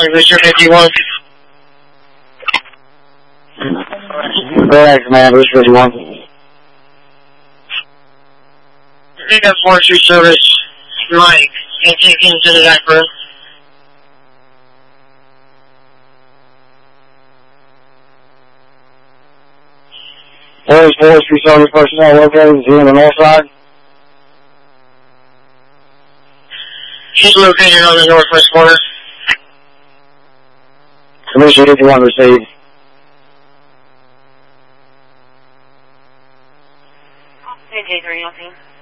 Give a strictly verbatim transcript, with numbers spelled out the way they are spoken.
Commissioner fifty-one. Correct, man. Who's fifty-one? I think that's Forestry Service. Mike. Can you consider that first? Where is Forestry Service personnel located? Is he on the north side? He's located on the northwest corner. Commissioner fifty-one received. J three,